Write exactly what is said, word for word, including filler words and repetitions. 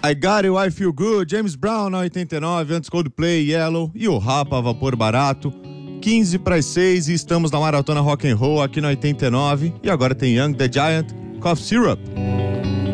I Got It, I Feel Good, James Brown na oitenta e nove, antes Coldplay, Yellow e o Rapa, Vapor Barato. quinze para as seis e estamos na Maratona Rock and Roll aqui na oitenta e nove. E agora tem Young the Giant, Cough Syrup.